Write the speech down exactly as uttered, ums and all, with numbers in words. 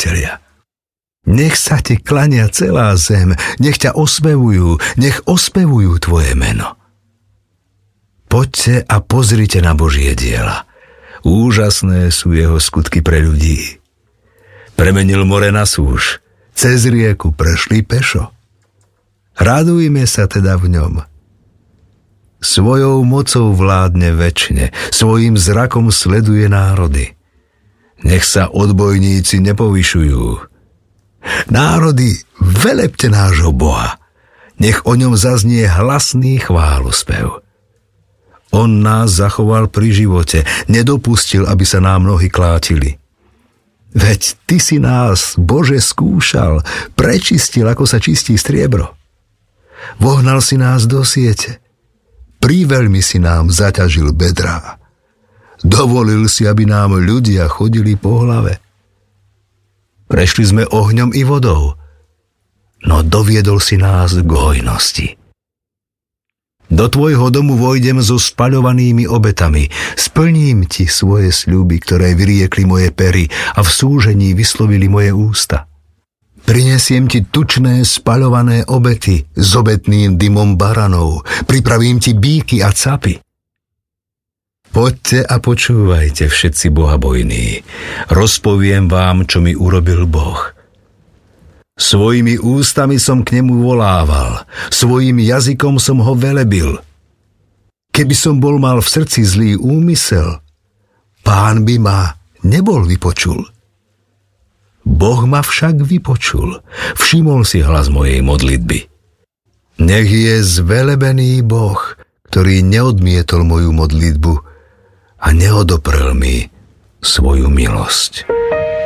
priatelia. Nech sa ti klania celá zem, nech ťa ospevujú, nech ospevujú tvoje meno. Poďte a pozrite na Božie diela. Úžasné sú jeho skutky pre ľudí. Premenil more na súš, cez rieku prešli pešo. Radujme sa teda v ňom. Svojou mocou vládne večne, svojím zrakom sleduje národy. Nech sa odbojníci nepovyšujú. Národy, velepte nášho Boha, nech o ňom zaznie hlasný chválospev. On nás zachoval pri živote, nedopustil, aby sa nám nohy klátili. Veď ty si nás, Bože, skúšal, prečistil, ako sa čistí striebro. Vohnal si nás do siete, príveľmi si nám zaťažil bedrá. Dovolil si, aby nám ľudia chodili po hlave. Prešli sme ohňom i vodou, no doviedol si nás k hojnosti. Do tvojho domu vojdem so spaľovanými obetami, splním ti svoje sľuby, ktoré vyriekli moje pery a v súžení vyslovili moje ústa. Prinesiem ti tučné spaľované obety s obetným dymom baranov, pripravím ti bíky a capy. Poďte a počúvajte, všetci bohabojní. Rozpoviem vám, čo mi urobil Boh. Svojimi ústami som k nemu volával, svojim jazykom som ho velebil. Keby som bol mal v srdci zlý úmysel, Pán by ma nebol vypočul. Boh ma však vypočul, všimol si hlas mojej modlitby. Nech je zvelebený Boh, ktorý neodmietol moju modlitbu a neodoprel mi svoju milosť.